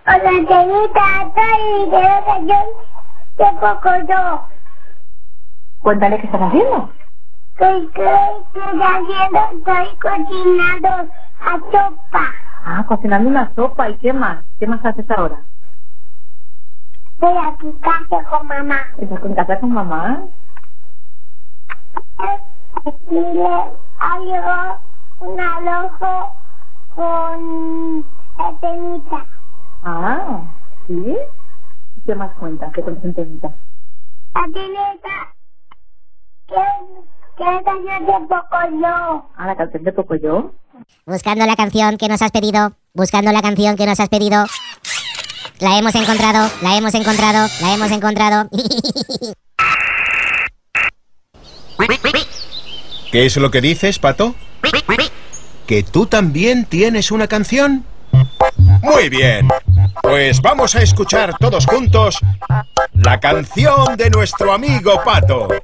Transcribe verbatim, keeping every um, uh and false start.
Hola, Tenita, estoy de vacación de Pocoyo. Cuéntale qué estás haciendo. ¿Qué estoy haciendo? Estoy cocinando a sopa. Ah, cocinando una sopa. ¿Y qué más? ¿Qué más haces ahora? Estoy aquí en casa con mamá. ¿Estás en casa con mamá? Aquí le hago un alojo con la Tenita. Ah, ¿sí? ¿Qué más cuentas? ¿Qué cuentas en Tenita? La Tenita, ¿qué, qué canción de Pocoyo? Ah, la canción de Pocoyo. Buscando la canción que nos has pedido, buscando la canción que nos has pedido. La hemos encontrado, la hemos encontrado, la hemos encontrado. ¿Qué es lo que dices, Pato? ¿Que tú también tienes una canción? Muy bien, pues vamos a escuchar todos juntos la canción de nuestro amigo Pato.